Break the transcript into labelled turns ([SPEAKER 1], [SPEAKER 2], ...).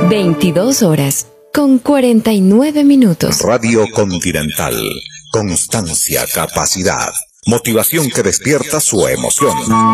[SPEAKER 1] 22 horas con 49 minutos.
[SPEAKER 2] Radio Continental. Constancia, capacidad, motivación que despierta su emoción.